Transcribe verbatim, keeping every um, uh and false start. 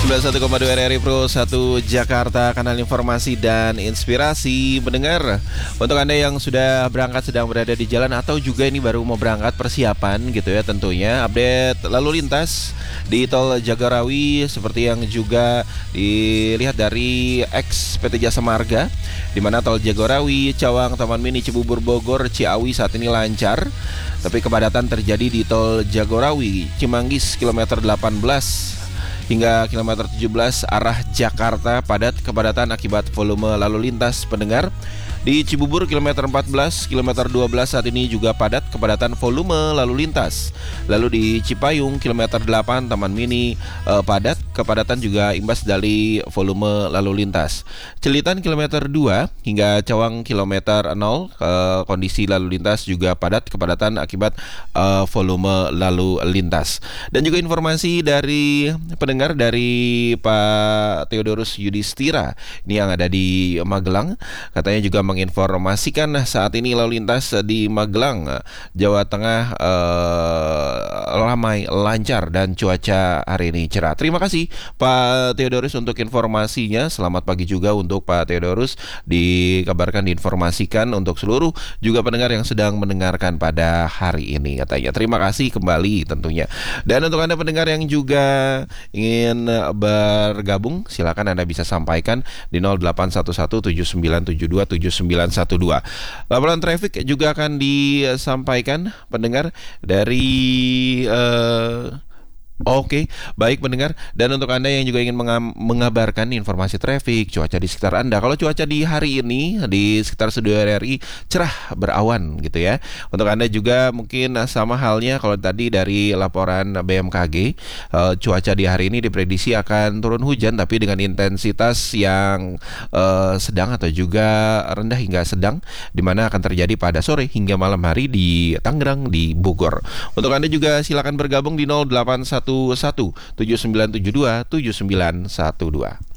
sembilan puluh satu koma dua R R I Pro satu Jakarta, kanal informasi dan inspirasi mendengar. Untuk Anda yang sudah berangkat, sedang berada di jalan, atau juga ini baru mau berangkat, persiapan gitu ya tentunya. Update lalu lintas di Tol Jagorawi seperti yang juga dilihat dari X P T Jasa Marga, di mana Tol Jagorawi, Cawang, Taman Mini, Cibubur, Bogor, Ciawi saat ini lancar. Tapi kepadatan terjadi di Tol Jagorawi, Cimanggis kilometer delapan belas hingga kilometer tujuh belas arah Jakarta, padat kepadatan akibat volume lalu lintas pendengar. Di Cibubur kilometer empat belas, kilometer dua belas saat ini juga padat kepadatan volume lalu lintas. Lalu di Cipayung kilometer delapan, Taman Mini eh, padat kepadatan juga imbas dari volume lalu lintas. Celitan kilometer dua hingga Cawang kilometer nol, eh, kondisi lalu lintas juga padat kepadatan akibat eh, volume lalu lintas. Dan juga informasi dari pendengar dari Pak Theodorus Yudhistira ini yang ada di Magelang, katanya juga menginformasikan saat ini lalu lintas di Magelang, Jawa Tengah eh, ramai, lancar, dan cuaca hari ini cerah. Terima kasih Pak Theodorus untuk informasinya. Selamat pagi juga untuk Pak Theodorus, dikabarkan, diinformasikan untuk seluruh juga pendengar yang sedang mendengarkan pada hari ini katanya. Terima kasih kembali tentunya. Dan untuk Anda pendengar yang juga ingin bergabung, silakan Anda bisa sampaikan di nol delapan satu satu tujuh sembilan tujuh dua tujuh sembilan satu dua. Laporan traffic juga akan disampaikan pendengar dari uh, Oke, baik pendengar. Dan untuk Anda yang juga ingin mengam- mengabarkan informasi traffic, cuaca di sekitar Anda. Kalau cuaca di hari ini di sekitar studio R R I cerah, berawan gitu ya. Untuk Anda juga mungkin sama halnya kalau tadi dari laporan B M K G, uh, cuaca di hari ini diprediksi akan turun hujan tapi dengan intensitas yang uh, sedang atau juga rendah hingga sedang, di mana akan terjadi pada sore hingga malam hari di Tangerang, di Bogor. Untuk Anda juga silakan bergabung di nol delapan satu satu tujuh sembilan tujuh dua tujuh sembilan satu dua.